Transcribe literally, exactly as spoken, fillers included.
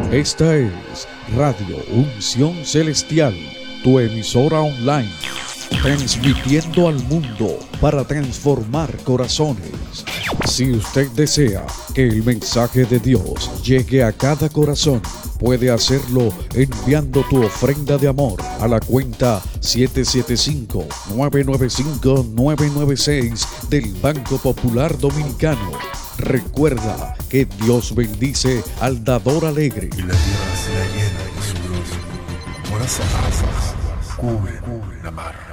Esta es Radio Unción Celestial, tu emisora online, transmitiendo al mundo para transformar corazones. Si usted desea que el mensaje de Dios llegue a cada corazón, puede hacerlo enviando tu ofrenda de amor a la cuenta siete siete cinco, nueve nueve cinco, nueve nueve seis del Banco Popular Dominicano. Recuerda que Dios bendice al dador alegre. Y la tierra será llena de su gloria, como las alas cubre la mar.